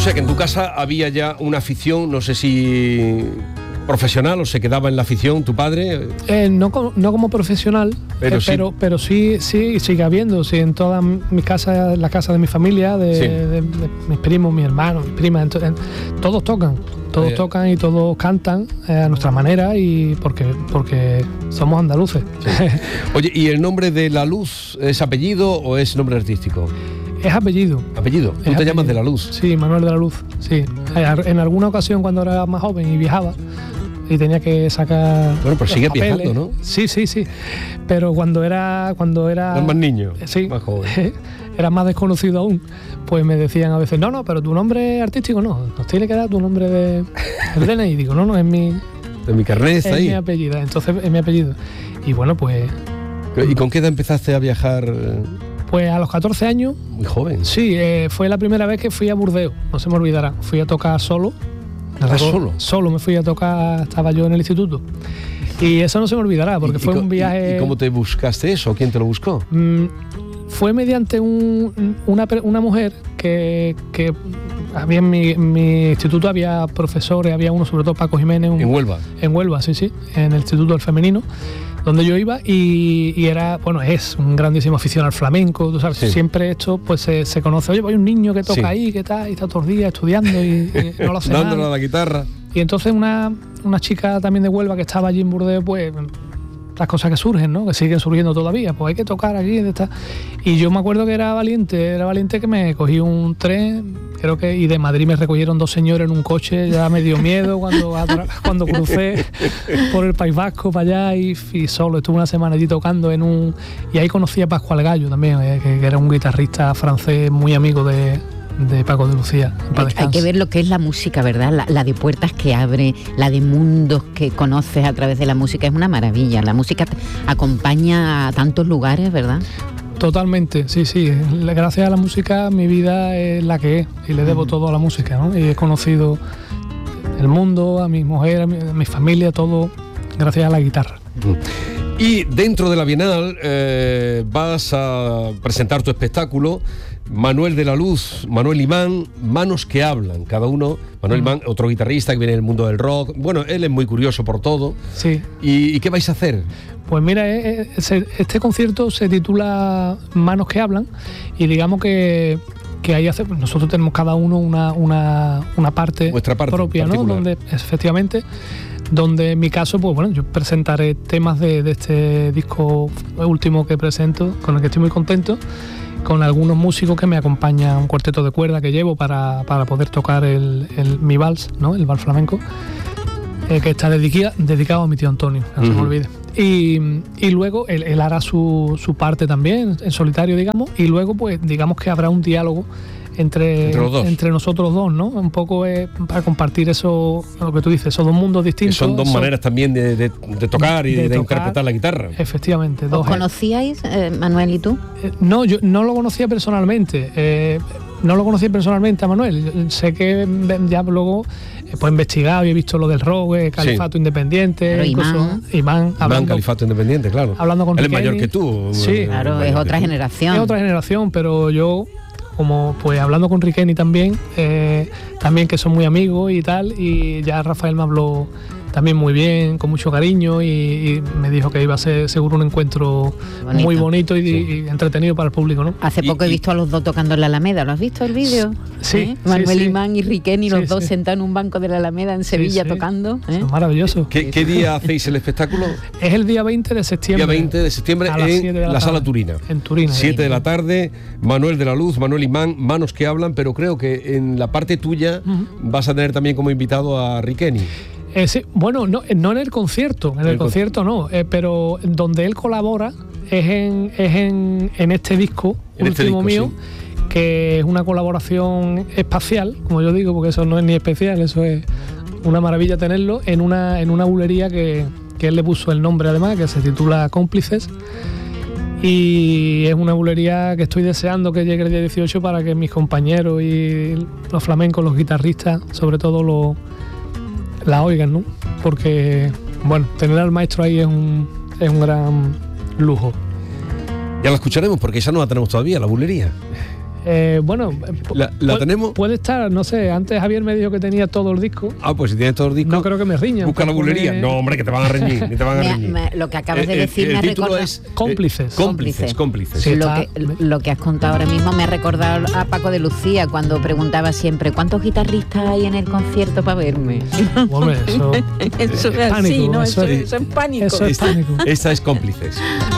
sea que en tu casa había ya una afición, no sé si profesional o se quedaba en la afición tu padre. No como profesional, pero sí sigue habiendo. Sí, en todas mis casas, la casa de mi familia, de mis primos, mis hermanos, mis primas, todos tocan y todos cantan a nuestra manera, y porque somos andaluces. Sí. Oye, ¿y el nombre de La Luz es apellido o es nombre artístico? Es apellido. ¿Apellido? ¿Tú te llamas de la Luz? Sí, Manuel de la Luz, sí. En alguna ocasión, cuando era más joven y viajaba y tenía que sacar... Bueno, pero sigue viajando, ¿no? Sí. Pero cuando era... Eras más niño, sí, más joven. Era más desconocido aún. Pues me decían a veces, no, pero tu nombre artístico no. Nos tiene que dar tu nombre de... el DNI. Digo, no, es mi... De mi carnet está ahí. Es mi apellido, entonces es mi apellido. Y bueno, pues... ¿Y con qué edad empezaste a viajar? Pues a los 14 años. Muy joven. Sí, fue la primera vez que fui a Burdeos, no se me olvidará. Fui a tocar solo. ¿Solo? Solo me fui a tocar, estaba yo en el instituto. Y eso no se me olvidará, porque fue un viaje... ¿Y cómo te buscaste eso? ¿Quién te lo buscó? Fue mediante una mujer que había en mi instituto, había profesores, había uno, sobre todo Paco Jiménez. ¿En Huelva? En Huelva, sí, en el Instituto del Femenino, donde yo iba, y era, bueno, es un grandísimo afición al flamenco, tú sabes, siempre esto pues se conoce, oye, pues hay un niño que toca ahí, ¿qué tal? Y está todos los días estudiando y no lo hace nada. Dándole a la guitarra. Y entonces una chica también de Huelva que estaba allí en Burdeos, pues las cosas que surgen, ¿no? Que siguen surgiendo todavía, pues hay que tocar aquí, y yo me acuerdo que era valiente que me cogí un tren, creo que, y de Madrid me recogieron dos señores en un coche, ya me dio miedo cuando crucé por el País Vasco para allá, y solo estuve una semana allí tocando y ahí conocí a Pascual Gallo también, que era un guitarrista francés muy amigo de Paco de Lucía. Hay que ver lo que es la música, ¿verdad? La de puertas que abre, la de mundos que conoces a través de la música, es una maravilla. La música acompaña a tantos lugares, ¿verdad? Totalmente, sí. Gracias a la música mi vida es la que es, y le debo todo a la música, ¿no? Y he conocido el mundo, a mi mujer, a mi familia, todo gracias a la guitarra. Y dentro de la Bienal vas a presentar tu espectáculo, Manuel de la Luz, Manuel Imán, Manos que Hablan. Cada uno, Manuel Imán, otro guitarrista que viene del mundo del rock. Bueno, él es muy curioso por todo. Sí. ¿Y qué vais a hacer? Pues mira, este concierto se titula Manos que Hablan, y digamos que ahí nosotros tenemos cada uno una parte propia, ¿no? Donde efectivamente, donde en mi caso, pues bueno, yo presentaré temas de este disco último que presento, con el que estoy muy contento, con algunos músicos que me acompañan, un cuarteto de cuerda que llevo para poder tocar mi vals, ¿no? El vals flamenco, que está dedicado a mi tío Antonio, no se me olvide. Y luego él hará su parte también, en solitario, digamos, y luego pues digamos que habrá un diálogo entre nosotros dos, ¿no? Un poco para compartir eso, lo que tú dices, esos dos mundos distintos. Que son dos maneras también de tocar y de interpretar la guitarra. Efectivamente. ¿Os conocíais, Manuel y tú? No, yo no lo conocía personalmente. A Manuel. Sé que ya luego pues he investigado y he visto lo del rock, Califato Independiente, claro, incluso Imán Califato Independiente, claro. Hablando con Él Riqueni. es mayor que tú. Sí, claro, es otra generación. Es otra generación, pero yo, como pues hablando con Riqueni también que son muy amigos y tal, y ya Rafael me habló también muy bien, con mucho cariño, y me dijo que iba a ser seguro un encuentro muy bonito y entretenido para el público, ¿no? Hace poco he visto a los dos tocando en la Alameda, ¿lo has visto el vídeo? Sí. Manuel Imán y Riqueni, los dos sentados en un banco de la Alameda en Sevilla tocando. Es maravilloso. ¿Qué día hacéis el espectáculo? Es el día 20 de septiembre. Día 20 de septiembre en la Sala Turina. En Turina. 7 de la tarde, Manuel de la Luz, Manuel Imán, Manos que Hablan, pero creo que en la parte tuya vas a tener también como invitado a Riqueni. Sí, bueno, no en el concierto, concierto no, pero donde él colabora es en este disco último mío, sí, que es una colaboración espacial, como yo digo, porque eso no es ni especial, eso es una maravilla tenerlo en una bulería que él le puso el nombre además, que se titula Cómplices. Y es una bulería que estoy deseando que llegue el día 18 para que mis compañeros y los flamencos, los guitarristas, sobre todo la oigan, ¿no? Porque, bueno, tener al maestro ahí es un gran lujo. Ya la escucharemos, porque esa no la tenemos todavía, la bulería. Bueno, ¿La tenemos? Puede estar, no sé, antes Javier me dijo que tenía todo el disco. Pues si tienes todo el disco... No creo que me riñan. Busca la bulería. No, hombre, que te van a reñir. Ni te van a reñir. Lo que acabas de decir me ha recordado... Cómplices. Cómplices. Sí, lo que has contado ahora mismo me ha recordado a Paco de Lucía cuando preguntaba siempre ¿cuántos guitarristas hay en el concierto para verme? Hombre, eso es así, ¿no? Eso es pánico. Eso es pánico. Esta es Cómplices.